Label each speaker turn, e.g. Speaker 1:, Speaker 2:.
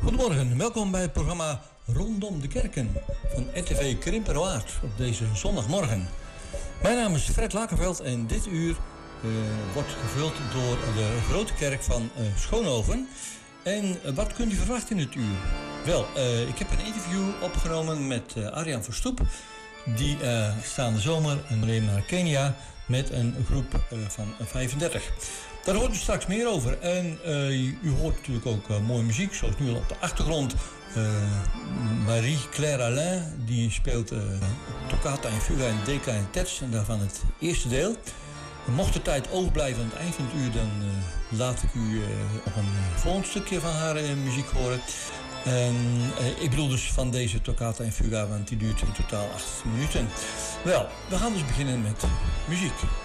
Speaker 1: Goedemorgen, welkom bij het programma Rondom de Kerken van RTV Krimperoord op deze zondagmorgen. Mijn naam is Fred Lakenveld en dit uur wordt gevuld door de grote kerk van Schoonhoven. En wat kunt u verwachten in het uur? Wel, ik heb een interview opgenomen met Arjan Verstoep. Die staande zomer alleen naar Kenia met een groep van 35. Daar hoort u straks meer over. En u hoort natuurlijk ook mooie muziek, zoals nu al op de achtergrond. Marie-Claire Alain, die speelt Toccata in Fuga en Decca in Terz, en daarvan het eerste deel. Mocht er tijd overblijven aan het eind van het uur, dan laat ik u nog een volgend stukje van haar muziek horen. En ik bedoel dus van deze Toccata in Fuga, want die duurt in totaal 8 minuten. Wel, we gaan dus beginnen met muziek.